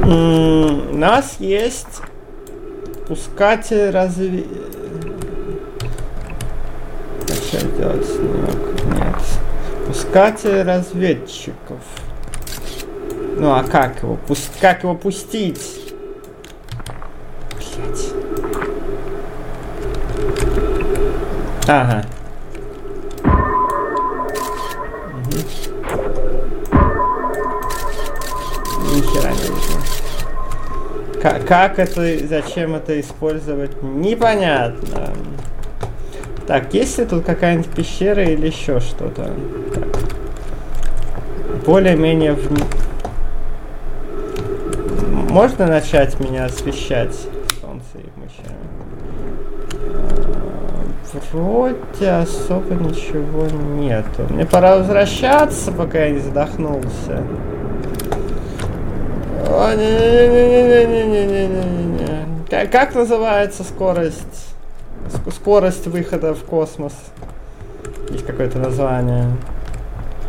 У нас есть пускатель Зачем делать снимок? Нет. Пускатель разведчиков. Ну а как его? Как его пустить? Блять. Ага. Нихера не вижу. Как это, зачем это использовать, непонятно. Так, есть ли тут какая-нибудь пещера или еще что-то? Более-менее Можно начать меня освещать? Солнце и моща. Вроде особо ничего нету. Мне пора возвращаться, пока я не задохнулся. Не-не-не-не-не-не-не-не. Как называется скорость? Скорость выхода в космос. Есть какое-то название.